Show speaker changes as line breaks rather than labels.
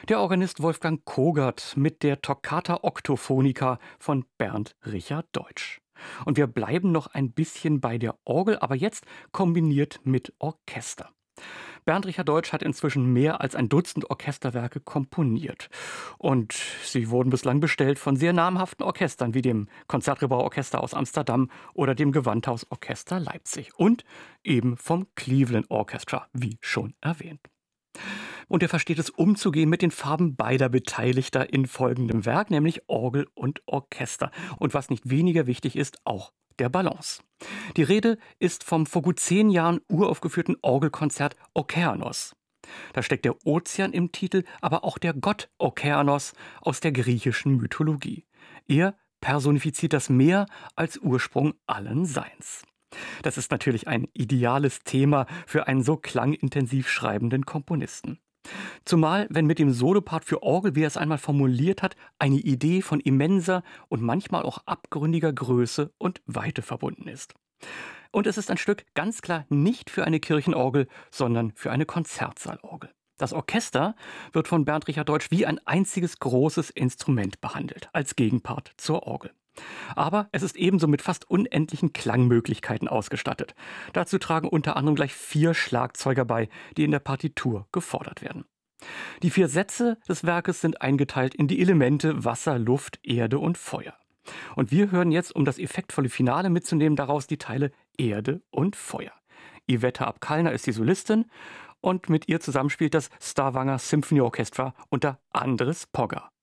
Der Organist Wolfgang Kogert mit der Toccata Octophonica von Bernd Richard Deutsch. Und wir bleiben noch ein bisschen bei der Orgel, aber jetzt kombiniert mit Orchester. Bernd Richard Deutsch hat inzwischen mehr als ein Dutzend Orchesterwerke komponiert. Und sie wurden bislang bestellt von sehr namhaften Orchestern wie dem Concertgebouw-Orchester aus Amsterdam oder dem Gewandhausorchester Leipzig. Und eben vom Cleveland Orchestra, wie schon erwähnt. Und er versteht es umzugehen mit den Farben beider Beteiligter in folgendem Werk, nämlich Orgel und Orchester. Und was nicht weniger wichtig ist, auch der Balance. Die Rede ist vom vor gut 10 Jahren uraufgeführten Orgelkonzert Okeanos. Da steckt der Ozean im Titel, aber auch der Gott Okeanos aus der griechischen Mythologie. Er personifiziert das Meer als Ursprung allen Seins. Das ist natürlich ein ideales Thema für einen so klangintensiv schreibenden Komponisten. Zumal, wenn mit dem Solopart für Orgel, wie er es einmal formuliert hat, eine Idee von immenser und manchmal auch abgründiger Größe und Weite verbunden ist. Und es ist ein Stück ganz klar nicht für eine Kirchenorgel, sondern für eine Konzertsaalorgel. Das Orchester wird von Bernd Richard Deutsch wie ein einziges großes Instrument behandelt, als Gegenpart zur Orgel. Aber es ist ebenso mit fast unendlichen Klangmöglichkeiten ausgestattet. Dazu tragen unter anderem gleich 4 Schlagzeuger bei, die in der Partitur gefordert werden. Die 4 Sätze des Werkes sind eingeteilt in die Elemente Wasser, Luft, Erde und Feuer. Und wir hören jetzt, um das effektvolle Finale mitzunehmen, daraus die Teile Erde und Feuer. Iveta Abkalner ist die Solistin und mit ihr zusammen spielt das Stavanger Symphony Orchestra unter Andres Pogga.